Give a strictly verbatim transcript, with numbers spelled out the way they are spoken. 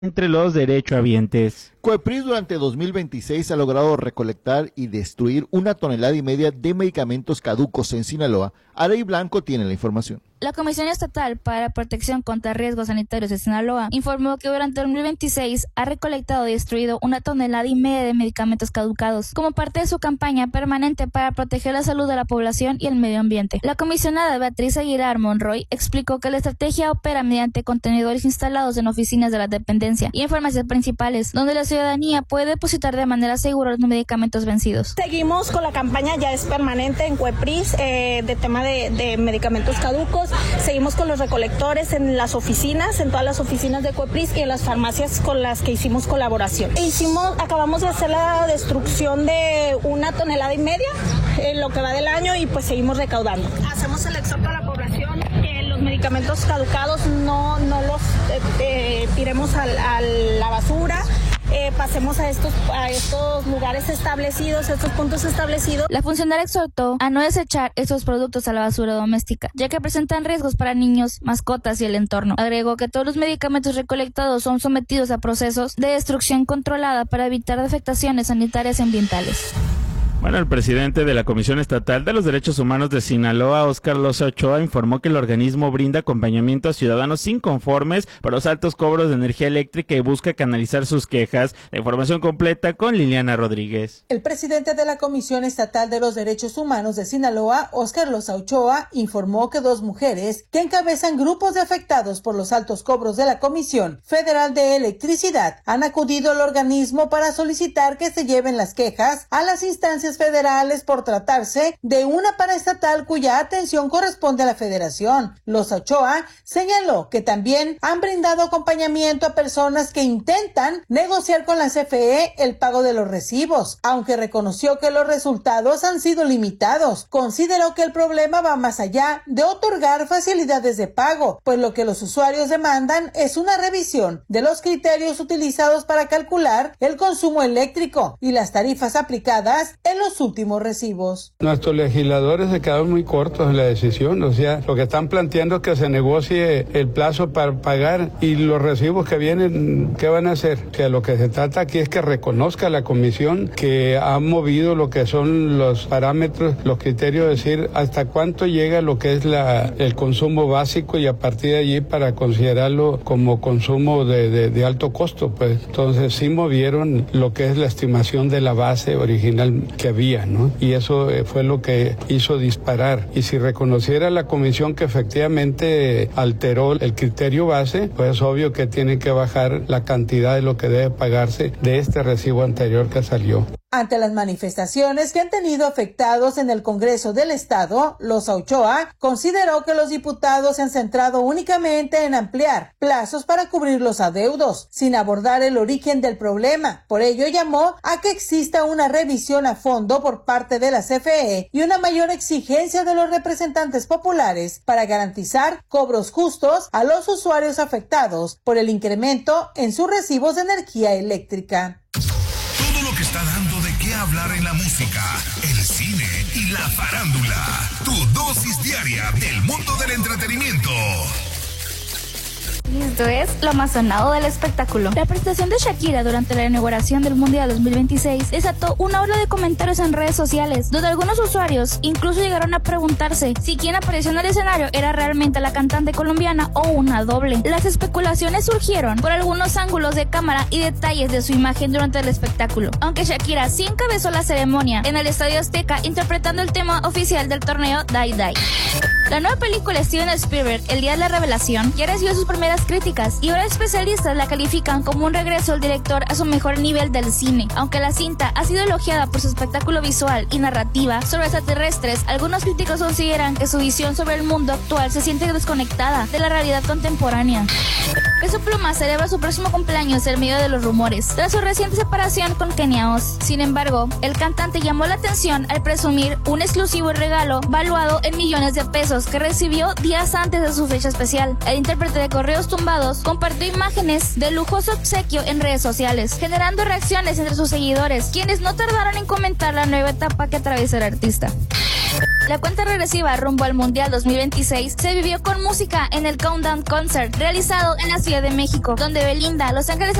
entre los derechohabientes. COEPRIS durante dos mil veintiséis ha logrado recolectar y destruir una tonelada y media de medicamentos caducos en Sinaloa. Arey Blanco tiene la información. La Comisión Estatal para la Protección contra Riesgos Sanitarios de Sinaloa informó que durante dos mil veintiséis ha recolectado y destruido una tonelada y media de medicamentos caducados como parte de su campaña permanente para proteger la salud de la población y el medio ambiente. La comisionada Beatriz Aguilar Monroy explicó que la estrategia opera mediante contenedores instalados en oficinas de la dependencia y en farmacias principales, donde la ciudadanía puede depositar de manera segura los medicamentos vencidos. Seguimos con la campaña, ya es permanente en COEPRIS, eh, de tema de, de medicamentos caducos. Seguimos con los recolectores en las oficinas, en todas las oficinas de COEPRIS y en las farmacias con las que hicimos colaboración. E hicimos, acabamos de hacer la destrucción de una tonelada y media en lo que va del año y pues seguimos recaudando. Hacemos el exhorto a la población que los medicamentos caducados no, no los eh, eh, tiremos a, a la basura. Eh, pasemos a estos, a estos lugares establecidos, a estos puntos establecidos. La funcionaria exhortó a no desechar estos productos a la basura doméstica, ya que presentan riesgos para niños, mascotas y el entorno. Agregó que todos los medicamentos recolectados son sometidos a procesos de destrucción controlada para evitar afectaciones sanitarias y ambientales. Bueno, el presidente de la Comisión Estatal de los Derechos Humanos de Sinaloa, Óscar Loza Ochoa, informó que el organismo brinda acompañamiento a ciudadanos inconformes por los altos cobros de energía eléctrica y busca canalizar sus quejas. La información completa con Liliana Rodríguez. El presidente de la Comisión Estatal de los Derechos Humanos de Sinaloa, Óscar Loza Ochoa, informó que dos mujeres que encabezan grupos de afectados por los altos cobros de la Comisión Federal de Electricidad han acudido al organismo para solicitar que se lleven las quejas a las instancias federales por tratarse de una paraestatal cuya atención corresponde a la federación. Loza Ochoa señaló que también han brindado acompañamiento a personas que intentan negociar con la C F E el pago de los recibos, aunque reconoció que los resultados han sido limitados. Consideró que el problema va más allá de otorgar facilidades de pago, pues lo que los usuarios demandan es una revisión de los criterios utilizados para calcular el consumo eléctrico y las tarifas aplicadas en los últimos recibos. Nuestros legisladores se quedaron muy cortos en la decisión, o sea, lo que están planteando es que se negocie el plazo para pagar y los recibos que vienen, ¿qué van a hacer? O sea, lo que se trata aquí es que reconozca la comisión que ha movido lo que son los parámetros, los criterios, es decir, hasta cuánto llega lo que es la, el consumo básico y a partir de allí para considerarlo como consumo de, de, de alto costo, pues entonces sí movieron lo que es la estimación de la base original que había, ¿no? Y eso fue lo que hizo disparar. Y si reconociera la comisión que efectivamente alteró el criterio base, pues es obvio que tiene que bajar la cantidad de lo que debe pagarse de este recibo anterior que salió. Ante las manifestaciones que han tenido afectados en el Congreso del Estado, Loza Ochoa consideró que los diputados se han centrado únicamente en ampliar plazos para cubrir los adeudos, sin abordar el origen del problema. Por ello llamó a que exista una revisión a fondo por parte de la C F E y una mayor exigencia de los representantes populares para garantizar cobros justos a los usuarios afectados por el incremento en sus recibos de energía eléctrica. Todo lo que está dando de qué hablar en la música, el cine y la farándula. Tu dosis diaria del mundo del entretenimiento. Esto es lo más sonado del espectáculo. La presentación de Shakira durante la inauguración del Mundial dos mil veintiséis desató una ola de comentarios en redes sociales, donde algunos usuarios incluso llegaron a preguntarse si quien apareció en el escenario era realmente la cantante colombiana o una doble. Las especulaciones surgieron por algunos ángulos de cámara y detalles de su imagen durante el espectáculo, aunque Shakira sí encabezó la ceremonia en el Estadio Azteca interpretando el tema oficial del torneo Die Die. La nueva película Steven Spielberg, El Día de la Revelación, ya recibió sus primeras críticas y ahora especialistas la califican como un regreso del director a su mejor nivel del cine. Aunque la cinta ha sido elogiada por su espectáculo visual y narrativa sobre extraterrestres, algunos críticos consideran que su visión sobre el mundo actual se siente desconectada de la realidad contemporánea. Peso Pluma celebra su próximo cumpleaños en medio de los rumores, tras su reciente separación con Kenia Oz. Sin embargo, el cantante llamó la atención al presumir un exclusivo regalo valuado en millones de pesos que recibió días antes de su fecha especial. El intérprete de Correos Tumbados compartió imágenes de lujoso obsequio en redes sociales, generando reacciones entre sus seguidores, quienes no tardaron en comentar la nueva etapa que atraviesa el artista. La cuenta regresiva rumbo al Mundial dos mil veintiséis se vivió con música en el Countdown Concert realizado en la Ciudad de México, donde Belinda, Los Ángeles